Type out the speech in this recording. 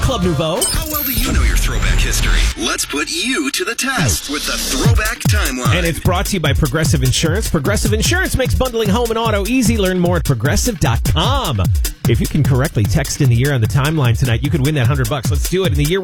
Club Nouveau. How well do you know your throwback history? Let's put you to the test with the Throwback Timeline. And it's brought to you by Progressive Insurance. Progressive Insurance makes bundling home and auto easy. Learn more at Progressive.com. If you can correctly text in the year on the timeline tonight, you could win that $100. Let's do it. In the year